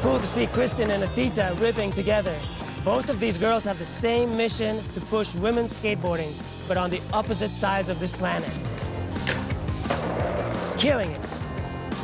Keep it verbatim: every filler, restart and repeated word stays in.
cool to see Kristen and Adita ripping together. Both of these girls have the same mission to push women's skateboarding, but on the opposite sides of this planet. Killing it.